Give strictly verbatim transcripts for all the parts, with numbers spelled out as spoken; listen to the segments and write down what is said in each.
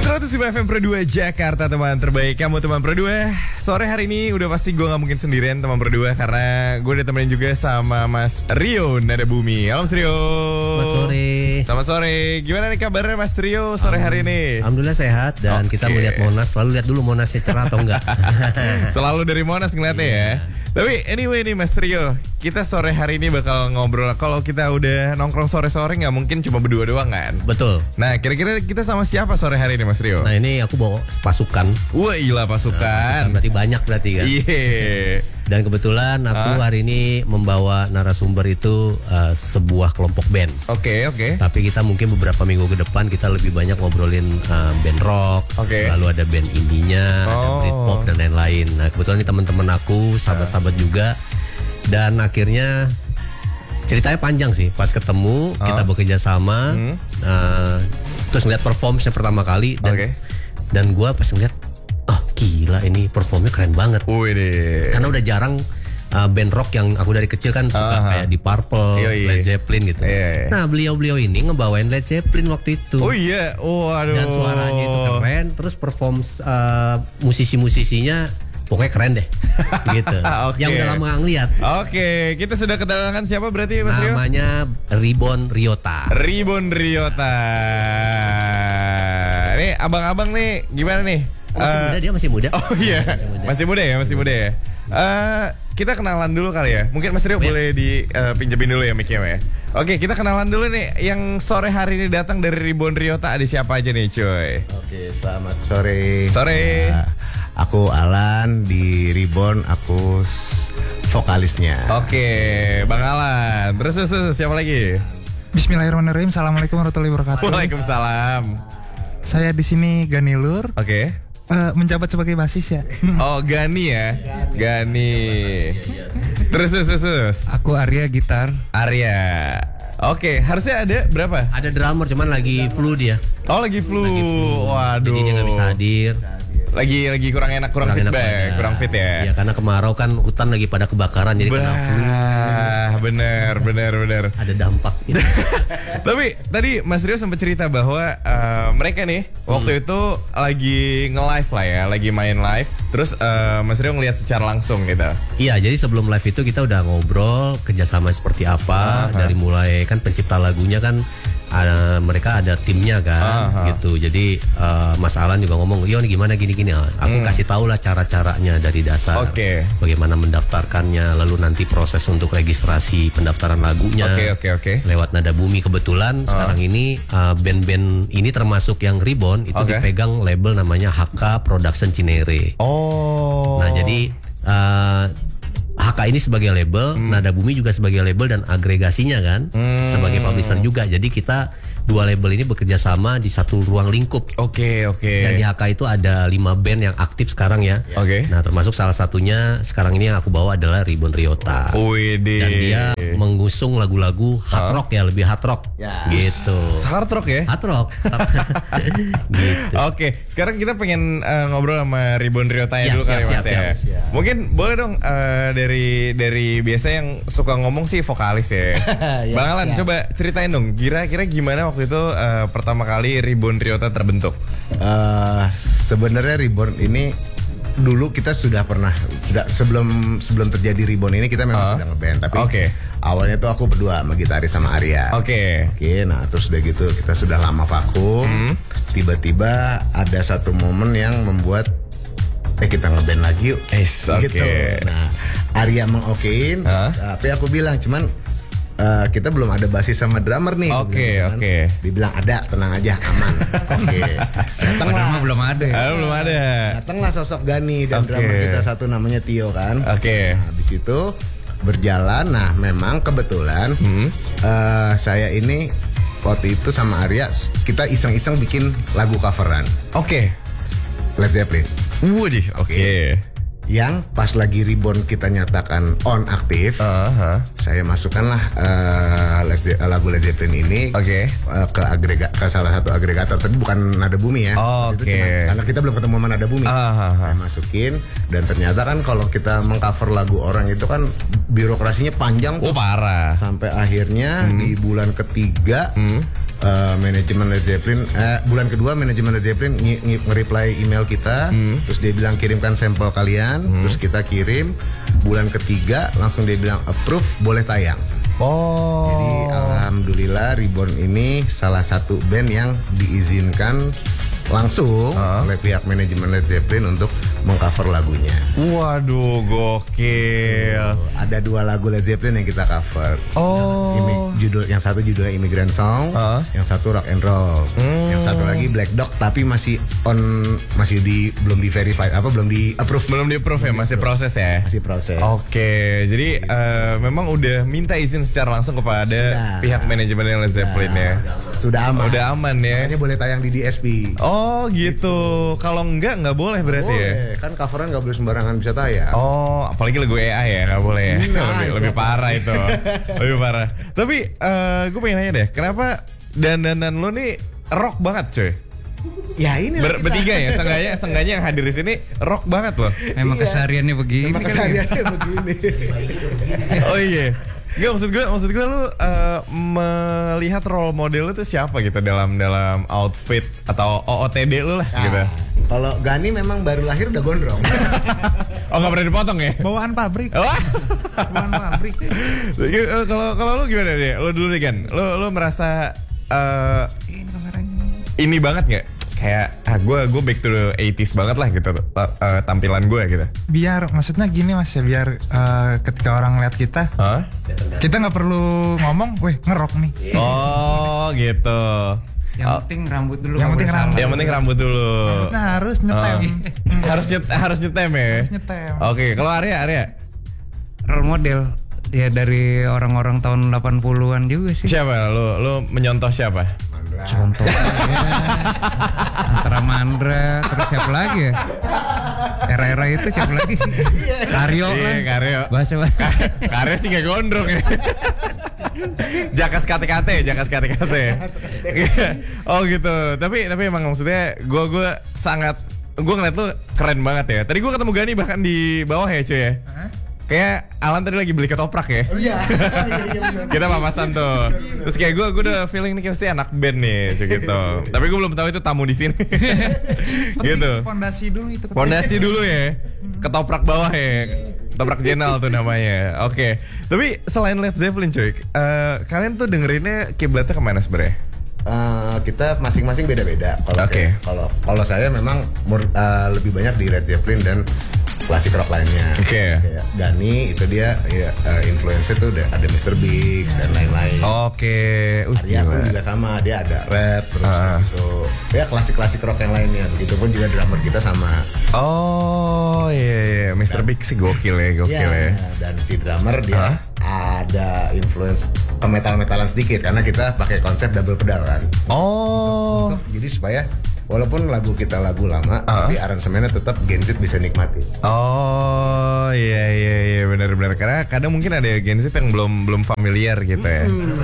seratus lima F M Pro dua Jakarta, teman terbaik kamu teman Pro dua. Sore hari ini udah pasti gue gak mungkin sendirian teman Pro dua, karena gue udah temenin juga sama Mas Rio Nada Bumi. Halo Mas Rio. Selamat sore. Selamat sore. Gimana nih kabarnya Mas Rio sore hari ini? Alhamdulillah sehat dan okay. Kita melihat Monas. Selalu lihat dulu Monasnya cerah atau enggak. Selalu dari Monas ngeliatnya yeah. ya. Tapi anyway nih Mas Rio, kita sore hari ini bakal ngobrol. Kalau kita udah nongkrong sore-sore gak mungkin cuma berdua doang kan? Betul. Nah kira-kira kita sama siapa sore hari ini Mas Rio? Nah ini aku bawa pasukan. Wah gila pasukan. Nah, pasukan berarti banyak berarti kan? Iya yeah. Dan kebetulan aku ah. hari ini membawa narasumber itu uh, sebuah kelompok band. Oke okay, oke okay. Tapi kita mungkin beberapa minggu ke depan kita lebih banyak ngobrolin uh, band rock. Okay. Lalu ada band indinya, oh. ada Britpop dan lain-lain. Nah kebetulan ini teman-teman aku, sahabat-sahabat juga. Dan akhirnya ceritanya panjang sih. Pas ketemu oh. kita bekerja sama, hmm. uh, terus ngeliat performance pertama kali dan okay. dan gue pas ngeliat, oh gila ini performnya keren banget. Wih deh. Karena udah jarang uh, band rock yang aku dari kecil kan suka uh-huh. kayak di Purple, Yoi. Led Zeppelin gitu. Yeah. Nah beliau-beliau ini ngebawain Led Zeppelin waktu itu. Oh iya, oh aduh. Dan suaranya itu keren. Terus perform uh, musisi-musisinya pokoknya keren deh. Gitu. Okay. Yang udah lama gak ngeliat. Oke, okay. Kita sudah kedatangan siapa berarti Mas Rio? Namanya Ribbon Ryota. Ribbon Ryota. Nih abang-abang nih gimana nih? Masih uh, muda dia masih muda. Oh iya, masih muda, masih muda ya, masih muda ya. Uh, kita kenalan dulu kali ya. Mungkin Mas Rio oh, boleh dipinjemin uh, dulu ya mic-nya ya. Oke, kita kenalan dulu nih. Yang sore hari ini datang dari Ribbon Ryota ada siapa aja nih, cuy? Oke, selamat sore. Sore. Nah, aku Alan di Ribbon, aku vokalisnya. Oke, Bang Alan. Terus, terus, terus siapa lagi? Bismillahirrahmanirrahim. Assalamualaikum warahmatullahi wabarakatuh. Waalaikumsalam. Saya di sini Ganilur. Oke. Okay. Uh, menjabat sebagai basis ya. Oh Gani ya, Gani. Terus terus terus. Aku Arya gitar. Arya. Oke, okay. Harusnya ada berapa? Ada drummer cuman lagi flu dia. Oh lagi flu. Lagi flu. Waduh. Jadi dia nggak bisa hadir. Lagi lagi kurang enak, kurang, kurang fit back, kurang fit ya. Iya karena kemarau kan hutan lagi pada kebakaran jadi bah, kena flu. Bener bener bener. Ada dampak. Gitu. Tapi tadi Mas Rio sempat cerita bahwa uh, mereka nih hmm. waktu itu lagi nge-live lah ya, lagi main live. Terus uh, Mas Rio ngeliat secara langsung gitu. Iya, jadi sebelum live itu kita udah ngobrol kerjasama seperti apa. Uh-huh. Dari mulai kan pencipta lagunya kan ada, mereka ada timnya kan, uh-huh. gitu. Jadi uh, Mas Alan juga ngomong, Yo nih gimana gini-gini. Aku hmm. kasih tahu lah cara-caranya dari dasar. Okay. Bagaimana mendaftarkannya, lalu nanti proses untuk registrasi pendaftaran lagunya. Oke okay, oke okay, oke. Okay. Lewat Nada Bumi kebetulan uh. sekarang ini uh, band-band ini termasuk yang Ribbon itu okay. dipegang label namanya H K Production Cinere. Oh. Nah jadi uh, H K ini sebagai label, hmm. Nada Bumi juga sebagai label dan agregasinya kan hmm. sebagai publisher juga. Jadi kita dua label ini bekerja sama di satu ruang lingkup. Oke okay, oke. Okay. Dan di H K itu ada lima band yang aktif sekarang ya. Oke. Okay. Nah termasuk salah satunya sekarang ini yang aku bawa adalah Ribbon Ryota. Wede. Dan dia mengusung lagu-lagu hard huh? rock ya, lebih hard rock. Ya. Gitu. Hard rock ya? Hard rock. Gitu. Oke, okay. Sekarang kita pengen uh, ngobrol sama Ribbon Ryota ya, dulu siap, kali Mas ya. Mungkin boleh dong uh, dari dari biasa yang suka ngomong sih vokalis ya. ya Bang Alan siap. Coba ceritain dong, kira-kira gimana waktu itu uh, pertama kali Ribbon Ryota terbentuk? Uh, Sebenarnya Ribbon ini dulu kita sudah pernah sudah sebelum sebelum terjadi Ribbon ini kita memang uh, sudah ngeband, tapi okay. awalnya tuh aku berdua sama gitaris sama Arya. Oke. Okay. Oke, okay, nah terus udah gitu kita sudah lama vakum. Hmm. Tiba-tiba ada satu momen yang membuat eh kita ngeband lagi yuk. Yes, gitu. Okay. Nah Arya mengokein, huh? Tapi aku bilang cuman uh, kita belum ada basis sama drummer nih. Oke okay, oke. Okay. Dibilang ada, tenang aja, aman. Oke. Okay. Datanglah belum ada. Ya. Ah, belum ada. Datanglah sosok Gani dan okay. drummer kita satu namanya Tio kan. Oke. Okay. Nah, habis itu berjalan. Nah memang kebetulan hmm. uh, saya ini waktu itu sama Arya kita iseng-iseng bikin lagu coveran. Oke. Okay. Led Zeppelin. Waduh, oke. Okay. Yang pas lagi Ribbon kita nyatakan on aktif, uh-huh. saya masukkanlah uh, lagu Led Zeppelin ini okay. uh, ke agrega ke salah satu agregator, tapi bukan Nada Bumi ya. Oh, itu okay. cuma, karena kita belum ketemu sama Nada Bumi. Uh-huh. Saya masukin dan ternyata kan kalau kita mengcover lagu orang itu kan birokrasinya panjang. Oh parah. Sampai akhirnya hmm. di bulan ketiga. Hmm. uh, manajemen Led Zeppelin eh, bulan kedua manajemen Led Zeppelin nge- nge- nge-reply email kita, hmm. terus dia bilang kirimkan sampel kalian, hmm. terus kita kirim. Bulan ketiga langsung dia bilang approve, boleh tayang. Oh. Jadi alhamdulillah Reborn ini salah satu band yang diizinkan langsung uh. oleh pihak manajemen Led Zeppelin untuk mengcover lagunya. Waduh, gokil. Oh, ada dua lagu Led Zeppelin yang kita cover. Oh. Imi, judul yang satu judulnya Immigrant Song, uh. yang satu Rock and Roll, hmm. yang satu lagi Black Dog tapi masih on masih di belum di verify apa belum di approve. Belum di approve ya, masih proses ya. Masih proses. Oke, jadi uh, memang udah minta izin secara langsung kepada Sudah. pihak manajemen Led Zeppelin ya. Sudah aman. Udah aman ya. Makanya boleh tayang di D S P. Oh gitu. Kalau enggak nggak boleh berarti boleh. ya. Kan coveran nggak boleh sembarangan bisa tayang. Oh, apalagi lagu E A ya nggak boleh ya. Nah, lebih itu lebih apa? parah itu. Lebih parah. Tapi uh, gue pengen nanya deh, kenapa dandanan lo nih rock banget cuy? Ya ini Ber- bertiga ya, sengganya sengganya yang hadir di sini rock banget loh. Emang Iya. kesehariannya begini. Memang kali ya. kesehariannya begini. Oh iya. Gak maksud gue, maksud gue lu uh, melihat role model lu tuh siapa gitu dalam dalam outfit atau O O T D lu lah Nah, gitu. Kalau Gani memang baru lahir udah gondrong. Oh nggak pernah dipotong ya? Bawaan pabrik. Wah. Bawaan pabrik. Kalau kalau lu gimana deh? Lu dulu deh kan. Lu lu merasa uh, Ini kameranya. ini banget nggak? Kayak ah gue gue back to the eighties banget lah gitu uh, tampilan gue gitu. Biar maksudnya gini mas ya, biar uh, ketika orang lihat kita, Hah? kita nggak perlu ngomong, weh ngerok nih. Oh gitu. Yang Oh, penting rambut dulu. Yang nggak penting boleh rambut. salah. yang penting rambut dulu. Nah harus nyetem. Oh. harus nyet harus nyetem ya. Harus nyetem. Oke, kalau Arya Arya Role model ya dari orang-orang tahun delapan puluhan juga sih. siapa? Lu lu menyontoh siapa? Contoh antara Mandra terus siapa lagi ya? Era-era itu siapa lagi sih? Karyo lah. Iya, Karyo. Bahasa bahasa. Karya sih gak gondrong ya. Jakas K T K T, Jakas K T K T. Oh gitu. Tapi tapi emang maksudnya gue gue sangat gue ngeliat lu keren banget ya. Tadi gue ketemu Gani bahkan di bawah ya cuy ya. Kayak Alan tadi lagi beli ketoprak ya. Oh iya. Kita papasan tuh. Terus kayak gue gue udah feeling nih kayak pasti anak band nih cuy gitu. Tapi gue belum tahu itu tamu di sini. Gitu. Fondasi dulu itu. Pondasi dulu ya. Ketoprak bawah ya. Ketoprak Jenal tuh namanya. Oke. Tapi selain Led Zeppelin cuy, uh, kalian tuh dengerinnya kiblatnya kemana sebenarnya? Uh, kita masing-masing beda-beda. Kalau Oke. kayak- kalau kalau saya memang mur- uh, lebih banyak di Led Zeppelin dan klasik rock lainnya. Oke. Kayak Gani itu dia ya, uh, influence tuh ada, ada mister Big dan lain-lain. Oke. Uh, Arya pun gila. juga sama, dia ada rap terus Ah. gitu. Ya klasik-klasik rock yang lainnya. Begitupun juga drummer kita sama. Oh iya iya, mister Big sih gokil ya, gokil ya. Dan si drummer dia Hah? ada influence ke metal-metalan sedikit karena kita pakai konsep double pedal kan. Oh. Untuk- jadi supaya walaupun lagu kita lagu lama, tapi aransemennya tetap Gen Z bisa nikmati. Oh iya iya iya benar-benar karena kadang mungkin ada Gen Z yang belum belum familiar gitu ya.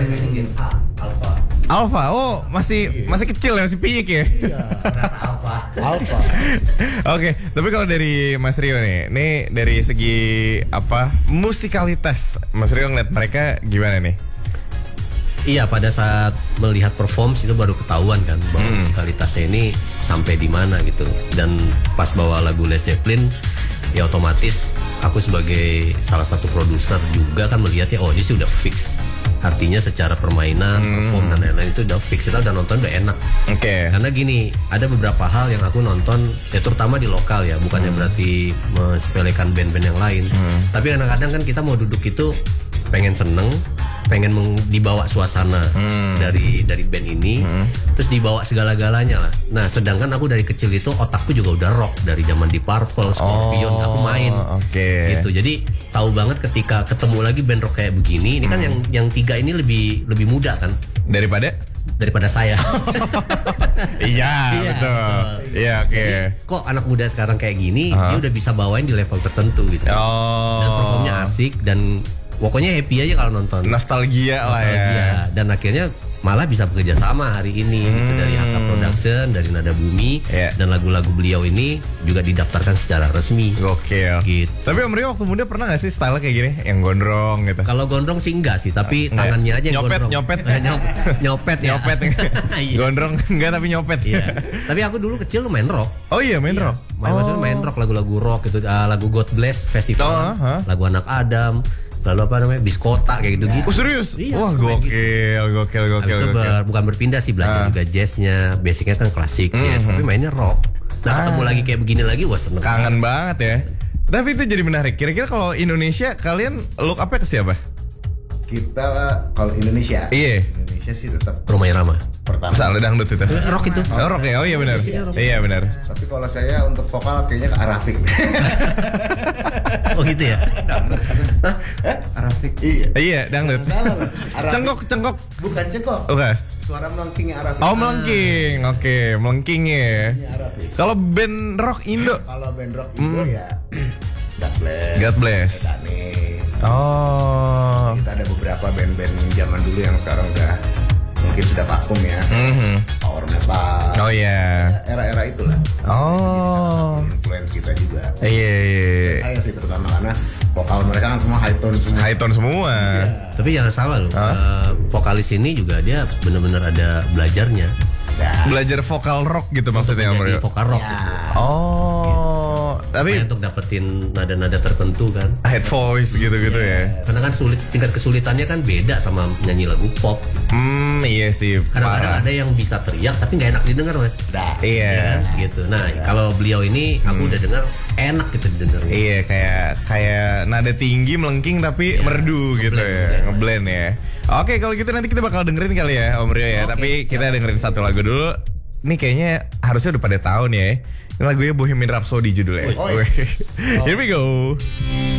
Alpha, oh masih masih kecil ya, masih piyik ya. Alpha. Oke, tapi kalau dari Mas Rio nih, nih dari segi apa musikalitas, Mas Rio ngeliat mereka gimana nih? Iya, pada saat melihat perform itu baru ketahuan kan bahwa Hmm. musikalitasnya ini sampai di mana gitu. Dan pas bawa lagu Led Zeppelin, ya otomatis aku sebagai salah satu produser juga kan melihatnya oh ini sih udah fix. Artinya secara permainan, perform dan lain-lain itu udah fix. Kita udah nonton udah enak. Oke. Karena gini, ada beberapa hal yang aku nonton, ya terutama di lokal ya, bukannya berarti mensepelekan band-band yang lain. Tapi kadang-kadang kan kita mau duduk itu pengen seneng, pengen meng- dibawa suasana dari dari band ini, terus dibawa segala-galanya lah. Nah, sedangkan aku dari kecil itu otakku juga udah rock dari zaman di Purple, Scorpion, Oh, aku main. oke. Gitu. Jadi tahu banget ketika ketemu lagi band rock kayak begini, ini kan yang yang tiga ini lebih lebih muda kan Daripada? daripada saya. Iya, Iya, betul. betul. Iya, oke. Kok anak muda sekarang kayak gini, Aha. dia udah bisa bawain di level tertentu gitu. Oh. Dan performnya asik dan pokoknya happy aja kalau nonton. Nostalgia lah ya. Nostalgia. Dan akhirnya malah bisa bekerja sama hari ini gitu, dari Aka Production, dari Nada Bumi, Yeah. dan lagu-lagu beliau ini juga didaftarkan secara resmi. Gokil. Gitu. Tapi Om Rio waktu muda pernah gak sih style kayak gini? Yang gondrong gitu? Kalau gondrong sih enggak sih, tapi Enggak. tangannya aja yang Nyopet, gondrong. nyopet. Eh, nyop- nyopet ya. Nyopet. Iya. Gondrong enggak tapi nyopet. Iya. Tapi aku dulu kecil main rock. Oh iya main rock. Main maksudnya main rock, lagu-lagu rock gitu, ah, lagu God Bless Festival, Oh, huh? lagu Anak Adam, lalu apa namanya Biskota kayak gitu-gitu. Oh serius? Iya, Wah aku main gokil, gokil, Habis gokil, itu gokil. ber- bukan berpindah sih, belajar Ah. juga jazznya, basicnya kan klasik jazz, tapi mainnya rock. Nah ketemu Ah. lagi kayak begini lagi, wah seneng. Kangen banget ya. Tapi itu jadi menarik. Kira-kira kalau Indonesia kalian look up ke siapa? Kita kalau Indonesia, Iya. Indonesia sih tetap Rumah Irama. pertama. Soalnya dangdut itu. Rock itu. Oh, rock ya? Oh iya benar. Iya benar. Tapi kalau saya untuk vokal kayaknya ke Arafik. Oh gitu ya. Eh, Arafik. Iya. Iya, dangdut. Salah lah. Arafik. Cengkok, cengkok. Bukan cengkok. Oke. Suara melengkingnya Arafik. Oh, melengking. Oke, melengking ya. Ini Arafik. Kalau band rock Indo, Kalau band rock Indo ya God Bless. God Bless. Dane. Oh. Kita ada beberapa band-band zaman dulu yang sekarang udah mungkin sudah vakum ya. Mhm. Power metal. Oh iya. Era-era itulah. Oh. Influence kita juga. Iya, iya. Saya sih terutama karena vokal mereka kan semua high tone semua. High tone semua. Tapi jangan salah loh, eh, vokalis ini juga dia benar-benar ada belajarnya Ya. Belajar vokal rock gitu maksudnya Om menjadi Rio. vokal rock. Ya. Gitu. Oh. Tapi Supaya untuk dapetin nada-nada tertentu kan. head voice gitu-gitu ya. Karena kan sulit, tingkat kesulitannya kan beda sama nyanyi lagu pop. Hmm, iya sih. Kadang-kadang Parah. ada yang bisa teriak tapi nggak enak didengar, Mas. Dah. Iya. Kan? Gitu. Nah, kalau beliau ini aku udah dengar enak gitu didengar. Iya, kayak kayak nada tinggi melengking tapi merdu gitu ya, ngeblend ya. Oke, kalau gitu nanti kita bakal dengerin kali ya Om Rio ya. Oke, Tapi kita dengerin satu lagu dulu. Ini kayaknya harusnya udah pada tahu nih ya. Ini lagunya Bohemian Rhapsody judulnya. Oh, Here we go.